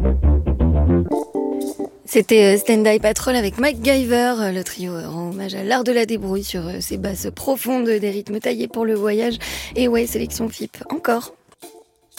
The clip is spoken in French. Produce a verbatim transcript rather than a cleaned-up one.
C'était Stand-By Patrol avec MacGyver. Le trio rend hommage à l'art de la débrouille sur ces basses profondes, des rythmes taillés pour le voyage. Et ouais, sélection F I P encore.